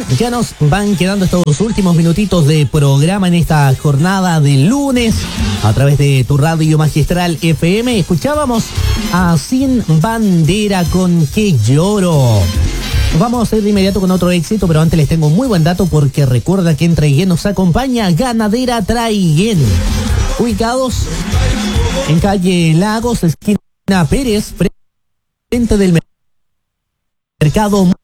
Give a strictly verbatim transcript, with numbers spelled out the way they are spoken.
ya nos van quedando estos últimos minutitos de programa en esta jornada de lunes a través de tu radio magistral F M. Escuchábamos a Sin Bandera con Que Lloro. Vamos a ir de inmediato con otro éxito, pero antes les tengo un muy buen dato porque recuerda que en Traiguén nos acompaña Ganadera Traiguén, ubicados en calle Lagos, esquina Pérez, frente del mercado